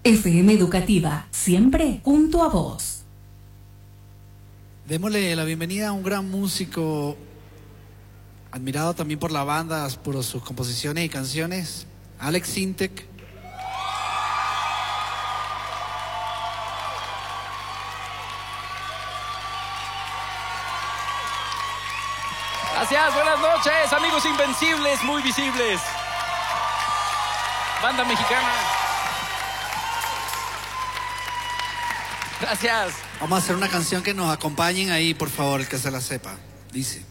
FM Educativa, siempre junto a vos. Démosle la bienvenida a un gran músico, admirado también por la banda, por sus composiciones y canciones, Alex Sintek. Gracias, buenas noches, amigos invencibles, muy visibles. Banda mexicana. Gracias. Vamos a hacer una canción que nos acompañen ahí, por favor, el que se la sepa. Dice...